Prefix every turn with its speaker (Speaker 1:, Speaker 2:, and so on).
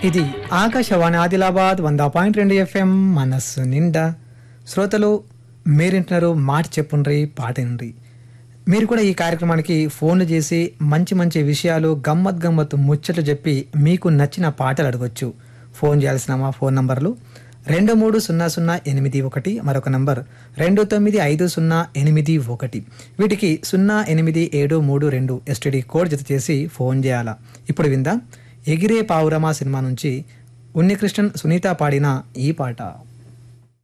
Speaker 1: ఇది ఆకాశవాణి ఆదిలాబాద్ 100.2 FM మనస్సు నిండా. శ్రోతలు మీరింటున్నారు మాట చెప్పుండ్రి పాటిండ్రి. మీరు కూడా ఈ కార్యక్రమానికి ఫోన్లు చేసి మంచి మంచి విషయాలు గమ్మత్ ముచ్చట్లు చెప్పి మీకు నచ్చిన పాటలు అడగొచ్చు. ఫోన్ చేయాల్సిన మా ఫోన్ నంబర్లు 230081, మరొక నంబర్ 295081. వీటికి 08732 STD కోడ్ జత చేసి ఫోన్ చేయాలా. ఇప్పుడు విందా ఎగిరే పావురమా సినిమా నుంచి ఉన్నికృష్ణన్ సునీత పాడిన ఈ పాట.